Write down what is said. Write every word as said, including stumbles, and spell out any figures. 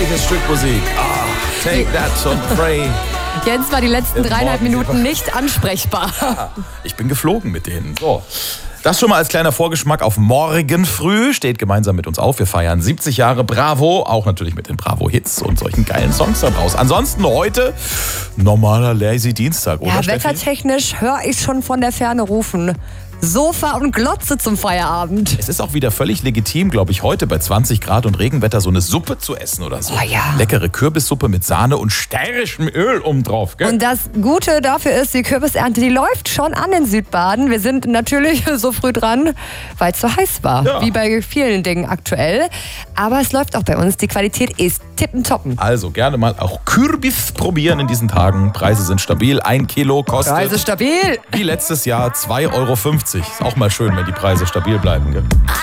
herrliches Stück Musik. Ah, take that und pray. Jens war die letzten dreieinhalb Minuten nicht ansprechbar. Ja, ich bin geflogen mit denen. So. Das schon mal als kleiner Vorgeschmack auf morgen früh. Steht gemeinsam mit uns auf. Wir feiern siebzig Jahre Bravo. Auch natürlich mit den Bravo-Hits und solchen geilen Songs da draus. Ansonsten heute normaler Lazy Dienstag, oder Ja, Steffi? wettertechnisch höre ich schon von der Ferne rufen. Sofa und Glotze zum Feierabend. Es ist auch wieder völlig legitim, glaube ich, heute bei zwanzig Grad und Regenwetter so eine Suppe zu essen oder so. Oh ja. Leckere Kürbissuppe mit Sahne und steirischem Öl oben drauf, gell? Und das Gute dafür ist, die Kürbisernte, die läuft schon an in Südbaden. Wir sind natürlich so früh dran, weil es so heiß war. Ja. Wie bei vielen Dingen aktuell. Aber es läuft auch bei uns. Die Qualität ist tippentoppen. Also gerne mal auch Kürbis probieren in diesen Tagen. Preise sind stabil. Ein Kilo kostet Preise stabil. wie letztes Jahr zwei Euro fünfzig. Ist auch mal schön, wenn die Preise stabil bleiben, gell?